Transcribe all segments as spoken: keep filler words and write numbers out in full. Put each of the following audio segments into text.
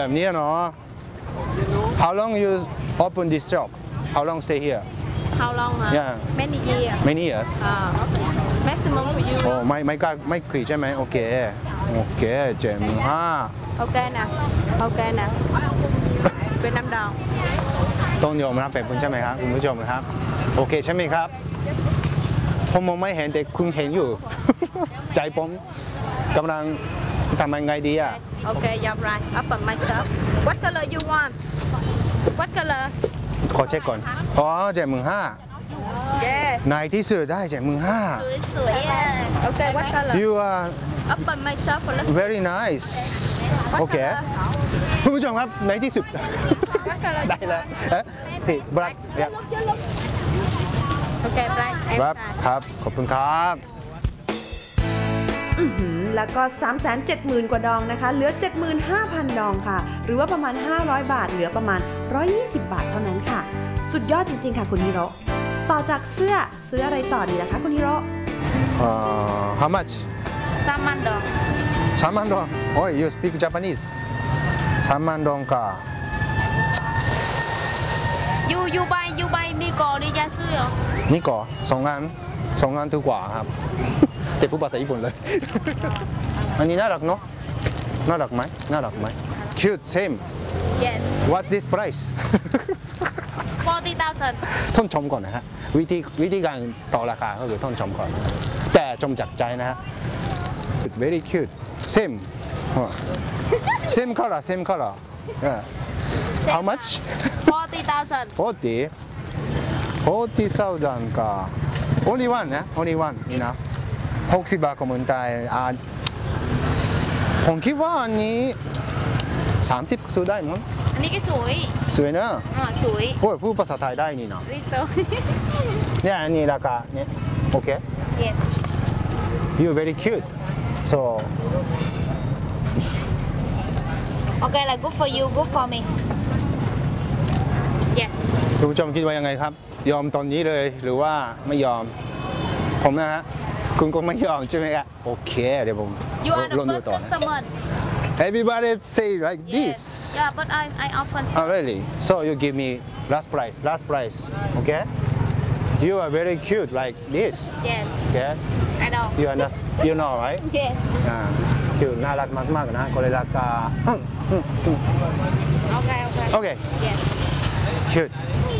แบบนี้เนาะ How long you open this shop How long stay here How long huh? Yeah Many years Many years uh, Maximum for you โอ้ไม่ไม่กล้าไม่ขรีใช่ไหมโอเคโอเคเจ็ดหมื่นห้า Ok nè Ok nè เป็นน้ำดองต้องยอมรับแบบคุณใช่ไหมครับคุณผู้ชมครับโอเคใช่ไหมครับผมมองไม่เห็นแต่คุณเห็นอยู่ ใจผมกำลังทำยังไงดีอ่ะ Ok you're right Open my shop What color you want What color ขอเช็คก่อนอ๋อเจ็ดหมื่นห้า Yeah ในที่สุดได้เจ็ดหมื่นห้าสวยๆอ่ะ Ok what color You are Open my shop for look very nice What โอเค color คุณผู้ชมครับในที่สุด What color ได้แล้วเอ๊ะสิบลักครับ Ok black ครับครับขอบคุณครับแล้วก็ สามแสนเจ็ดหมื่น กว่าดองนะคะเหลือ เจ็ดหมื่นห้าพัน ดองค่ะหรือว่าประมาณห้าร้อยบาทเหลือประมาณหนึ่งร้อยยี่สิบบาทเท่านั้นค่ะสุดยอดจริงๆค่ะคุณฮิโร่ต่อจากเสื้อซื้ออะไรต่อดีล่ะคะคุณฮิโร่ Uh, how much สามพันดองสามพันดองโอ้ย you speak Japanese สามพันดองค่ะยูยูใบยูใบนี่ก่อนนี่ยาซื้อเหรอนี่ก่อสองอันสองอันถูกกว่าครับ แต่พูดภาษาญี่ปุ่นเลย อันนี้น่ารักเนาะน่ารักไหมน่ารักไหม cute same Yes what this price forty thousand ท่านชมก่อนนะฮะวิธีวิธีการต่อราคาก็คือท่านชมก่อนแต่ชมจากใจนะฮะ very cute same same color same color yeah. how much forty thousand forty forty thousand か only one นะ only one นี่นะหกสิบบาทของเมืองไทยอ่าผมคิดว่าอันนี้สามสิบซื้อได้มั้งอันนี้ก็สวยสวยเนอะอ๋อสวยโอ้ยพูดภาษาไทยได้นี่นะริสโตเนี่ยอันนี้ราคาเนี่ยโอเค Yes you very cute so Okay ละ good for you good for me Yes คุณผู้ชมคิดว่ายังไงครับ ยอมตอนนี้เลยหรือว่าไม่ยอมผมนะฮะคุณก็ไม่ยอมใช่ไหมครับโอเคเดี๋ยวผม You are the ลองดู first ต่อนะ customer Everybody say like this Yes Yeah but I I often Oh really so you give me last price last price okay you are very cute like this Yes okay I know you understand you know right Yes อ่า cute น่ารักมากๆนะก็เลยราคา Okay okay โอเค Yes cute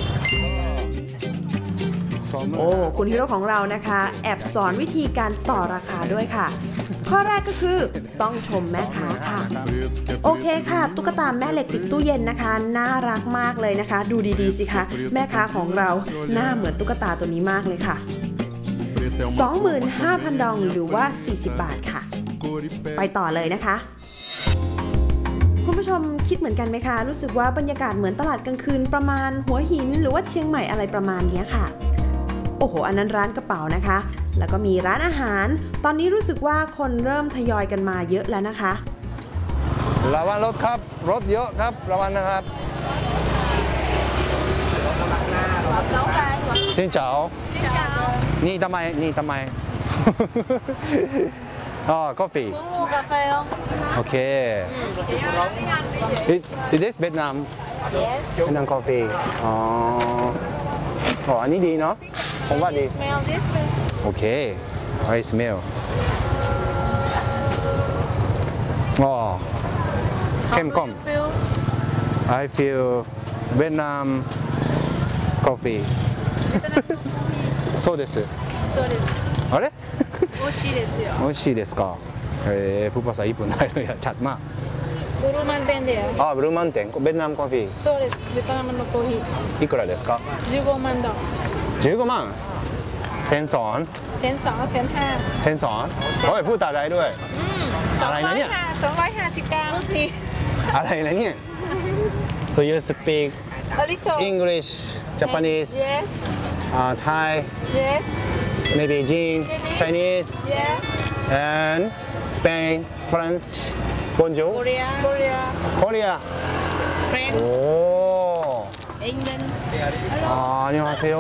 โอ้คุณฮิโร่ของเรานะคะแอบสอนวิธีการต่อราคาด้วยค่ะข้อแรกก็คือต้องชมแม่ค้าค่ะโอเคค่ะตุ๊กตาแม่เหล็กติดตู้เย็นนะคะน่ารักมากเลยนะคะดูดีๆสิคะแม่ค้าของเราหน้าเหมือนตุ๊กตาตัวนี้มากเลยค่ะ สองหมื่นห้าพัน ดองหรือว่าสี่สิบบาทค่ะไปต่อเลยนะคะคุณผู้ชมคิดเหมือนกันไหมคะรู้สึกว่าบรรยากาศเหมือนตลาดกลางคืนประมาณหัวหินหรือว่าเชียงใหม่อะไรประมาณนี้ค่ะโอ้โหอันนั้นร้านกระเป๋านะคะแล้วก็มีร้านอาหารตอนนี้รู้สึกว่าคนเริ่มทยอยกันมาเยอะแล้วนะคะระวังรถครับรถเยอะครับระวังนะครับสินเจ้านี่ทำไมนี่ทำไม อ๋อกาแฟกาแฟโอเค is is this Vietnam Yes เวียดนามกาแฟอ๋ออ๋ออันนี้ดีเนาะผมว่าดี Smell this โอเค I smell อ๋อเข้มข้น Feel I feel Vietnam coffee そうですそうですあれ美味しいですよ美味しいですかえーพูดภาษาญี่ปุ่นได้เลยอะชัดมากブルーマンテンだよあブルーマウンテンベトナムコーヒーそうですベトナムのコーヒーいくらですかじゅうごまんดองじゅうごまんเซนสอนเซนสองเซนห้าเซนสอนโอ้ยพูดตาได้ด้วยอืมอะไรนะเนี่ยสองร้อยห้าสิบกรัมสิอะไรนะเนี่ย so you speak a little English Japanese yes uh, Thai yes maybe Jin Chinese yeah and Spain France Bonjour Korea Korea Korea French โอ้ England อ่านี่มาเซโอ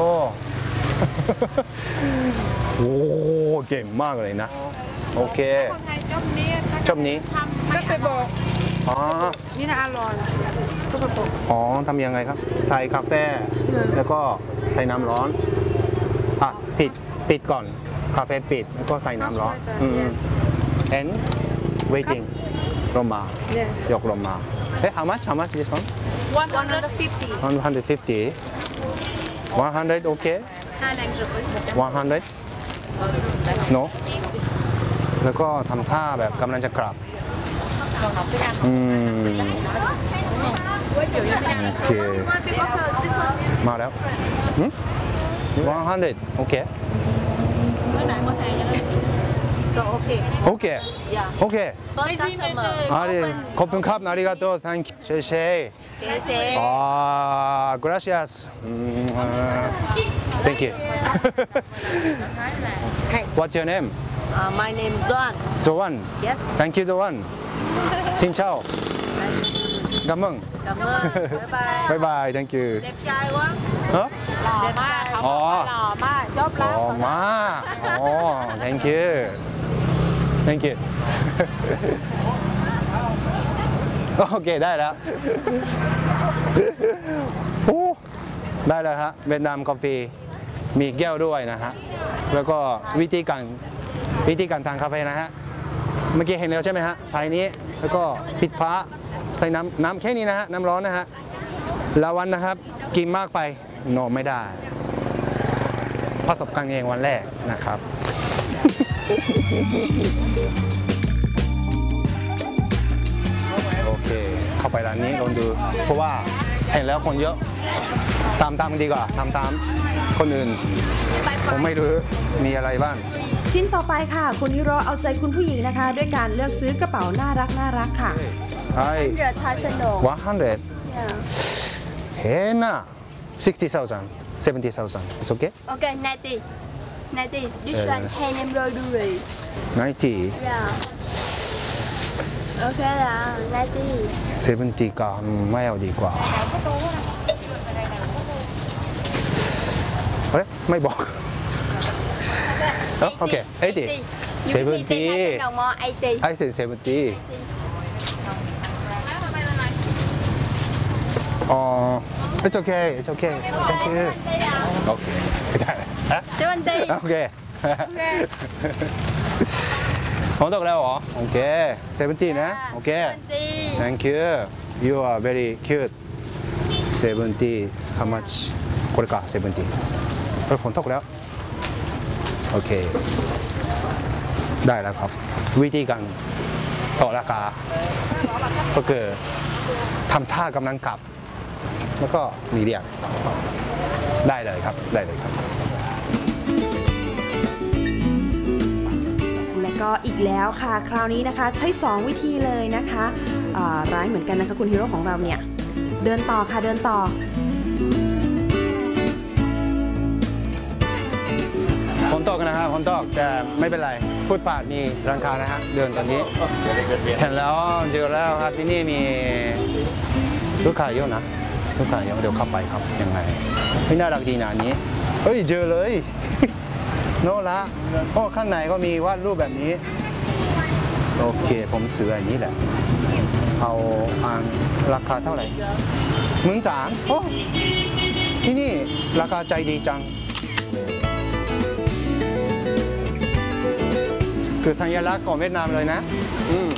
โอ้เก่งมากเลยนะโอเคคนไทยจบนี้จบนี้ก็ไปบอกอ๋อนี่นะอร่อยตุ๊กตาอ๋อทำยังไงครับ ใส่กาแฟแล้วก็ใส่น้ำร้อนอ่ะปิดปิดก่อนกาแฟปิดแล้วก็ใส่น้ำร้อนอืม and waiting ลงมา Yes ยกลงมาเฮ้ย how much how much this one one hundred fifty one hundred fifty one hundred okay Thailand rupees one hundred no แล้วก็ทำท่าแบบกำลังจะกลับอืมโอเค one people this one มาแล้วหืมone hundredโอเค so okay โอเค yeah โอเค first customer あれขอบคุณครับありがとう thank you เชเชเซ่อ่า gracias อืมอ่า thank you what's your name uh, my name Joan Joan yes thank you Joan ชินเช่ากัมมึง cảm ơn bye bye บายบาย thank you đẹp trai quá ฮะ đẹp trai อ๋อหล่อมากชอบอ๋รัอก มาอ๋อ thank you thank you โอเคได้แล้วโอ้ได้แล้วฮะเวียดนามกาแฟมีแก้วด้วยนะฮะแล้วก็วิธีการวิธีการทานกาแฟนะฮะเมื่อกี้เห็นแล้วใช่ไหมฮะใส่นี้แล้วก็ปิดฟ้าใส่น้ำน้ำแค่นี้นะฮะน้ำร้อนนะฮะแล้ววันนะครับกินมากไปนอนไม่ได้ประสบการณ์เองวันแรกนะครับ โอเคเข้าไปร้านนี้ลองดูเพราะว่าเห็นแล้วคนเยอะตามตามดีกว่าตามตามคนอื่นผมไม่รู้มีอะไรบ้างชิ้นต่อไปค่ะ คุณฮิโร่เอาใจคุณผู้หญิงนะคะ ด้วยการเลือกซื้อกระเป๋าน่ารักน่ารักค่ะไอ้ hundred thousand one hundred เห็นนะ sixty thousand seventy thousand it's okay okay ninety ninety this Uh, one hand embroidery ninety yeah okay ละ ninety seventy ก็ไม่เอาดีกว่าเฮ้ยไม่บอกเอ้าโอเคeighty seventy đồng mò eighty I said seventy อ๋อ it's okay it's okay thank you โอเคได้ฮะ seventy โอเคผมตกแล้วเหรอโอเคseventyนะโอเค seventy thank you you are very cute seventy how much これかseventyเฮ้ยฝนตกแล้วโอเคได้แล้วครับวิธีการต่อราคาก็คือทำท่ากำลังกลับแล้วก็มีเรียกได้เลยครับได้เลยครับและก็อีกแล้วค่ะ คราวนี้นะคะใช้สองวิธีเลยนะคะอ่าร้ายเหมือนกันนะคะคุณฮีโร่ของเราเนี่ยเดินต่อค่ะเดินต่อฝนตกนะครับฝนตกแต่ไม่เป็นไรฟุตบาทมีร้านค้านะฮะเดินตอนนี้เห็นแล้วเจอแล้วครับที่นี่มีลูกค้าเยอะนะลูกค้าเยอะเดี๋ยวเข้าไปครับยังไงไม่น่ารักดีนะอันนี้เฮ้ยเจอเลย โน่ละโอ้ข้างในก็มีวาดรูปแบบนี้โอเคผมซื้ออันนี้แหละเอาอ่านราคาเท่าไหร่หมื่นสามโอ้ที่นี่ราคาใจดีจังคือสัญลักษณ์ของเวียดนามเลยนะอืม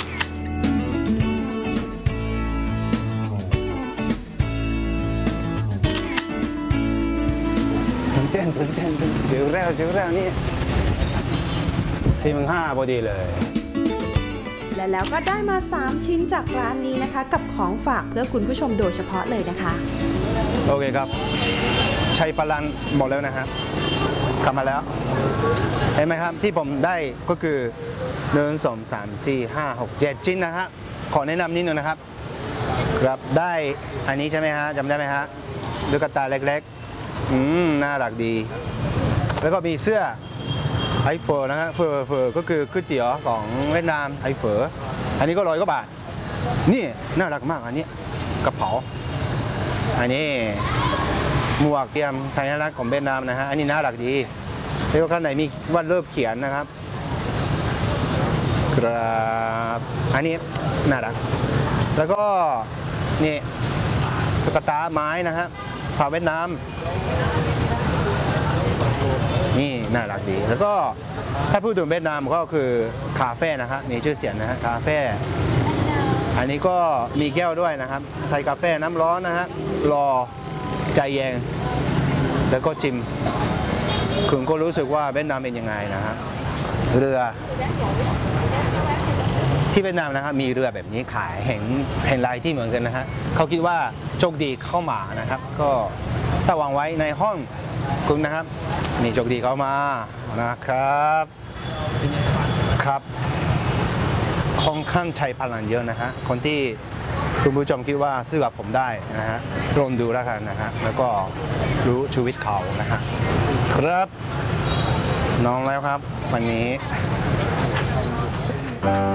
ตื่นเต้นตื่นเต้นเจอแล้วเจอแล้วนี่สี่หมื่นห้าพอดีเลยและแล้วก็ได้มาสามชิ้นจากร้านนี้นะคะ กับของฝากเพื่อคุณผู้ชมโดยเฉพาะเลยนะคะโอเคครับชัยปรันบอกแล้วนะครับกลับมาแล้วเห็นไหมครับที่ผมได้ก็คือหนึ่งสองสามสี่ห้าหกเจ็ดชิ้นนะฮะขอแนะนำนิดนึงนะครับครับได้อันนี้ใช่ไหมฮะจำได้ไหมฮะลูกตาเล็กๆอืมน่ารักดี แล้วก็มีเสื้อไอเฟอร์นะฮะเฟอร์เฟอร์ก็คือก๋วยเตี๋ยวของเวียดนามไอเฟอร์อันนี้ก็ร้อยกว่าบาทนี่น่ารักมากอันนี้กระเป๋าอันนี้หมวกเตรียมสัญลักษณ์ของเวียดนามนะฮะอันนี้น่ารักดีแล้วก็ข้างในมีวาดรูปเขียนนะครับครับอันนี้น่ารักแล้วก็นี่ตุ๊กตาไม้นะฮะสาวเวียดนามนี่น่ารักดีแล้วก็ถ้าพูดถึงเวียดนามก็คือคาเฟ่นะฮะมีชื่อเสียงนะฮะคาเฟ่อันนี้ก็มีแก้วด้วยนะครับใส่กาแฟน้ำร้อนนะฮะรอใจเย็นแล้วก็ชิมคุณก็รู้สึกว่าเวียดนามเป็นยังไงนะฮะเรือที่เวียดนามนะครับมีเรือแบบนี้ขายเห็นเห็นลายที่เหมือนกันนะฮะเขาคิดว่าโชคดีเข้ามานะครับก็ถ้าวางไว้ในห้องคุณนะครับนี่โชคดีเข้ามานะครับครับค่อนข้างใช้พลังเยอะนะฮะคนที่คุณผู้ชมคิดว่าซื้อกับผมได้นะฮะลองดูแล้วกันนะฮะแล้วก็รู้ชีวิตเขานะฮะครับน้องแล้วครับวันนี้